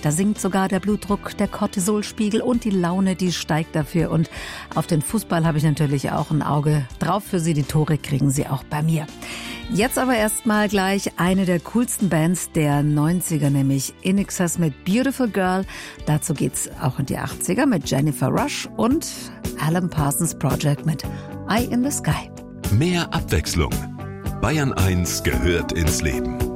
Da sinkt sogar der Blutdruck, der Cortisolspiegel und die Laune, die steigt dafür. Und auf den Fußball habe ich natürlich auch ein Auge drauf für Sie. Die Tore kriegen Sie auch bei mir. Jetzt aber erstmal gleich eine der coolsten Bands der 90er, nämlich INXS mit Beautiful Girl. Dazu geht's auch in die 80er mit Jennifer Rush und Alan Parsons Project mit Eye in the Sky. Mehr Abwechslung. Bayern 1 gehört ins Leben.